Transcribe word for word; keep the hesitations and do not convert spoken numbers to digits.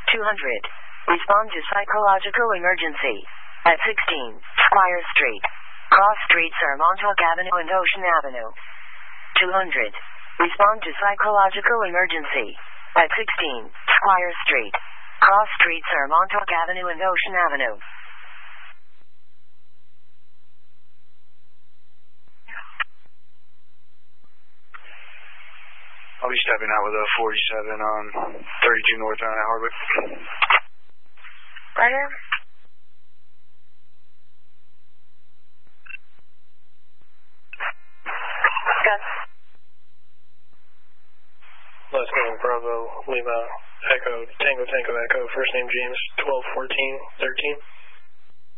two hundred. Respond to psychological emergency. At sixteen, Squire Street. Cross streets are Montauk Avenue and Ocean Avenue. two hundred. Respond to psychological emergency. At sixteen, Squire Street. Cross streets are Montauk Avenue and Ocean Avenue. I'll be stepping out with a forty-seven on thirty-two North on Hardwick. Roger. Gus. Last name Bravo Lima Echo Tango Tango Echo. First name James. twelve fourteen thirteen.